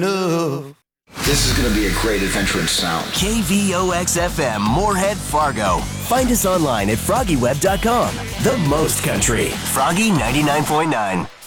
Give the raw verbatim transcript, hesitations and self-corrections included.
No. This is going to be a great adventure in sound. K V O X F M, Moorhead, Fargo. Find us online at froggy web dot com. The most country. Froggy ninety-nine point nine.